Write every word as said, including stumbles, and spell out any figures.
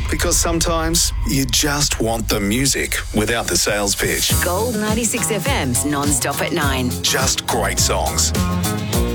Because sometimes you just want the music without the sales pitch. Gold ninety-six F M's non-stop at nine. Just great songs.